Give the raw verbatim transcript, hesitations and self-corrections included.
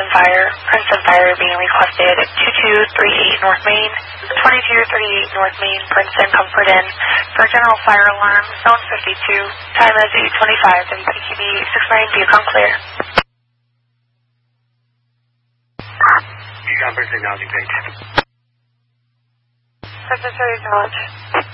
Fire. Princeton Fire being requested two two three eight North Main, twenty-two thirty-eight North Main, Princeton, Comfort Inn. For general fire alarm, zone fifty-two. Time is eight twenty-five. W P Q B six nine, Viacom clear. Viacom Princeton, acknowledging page. Princeton, acknowledge.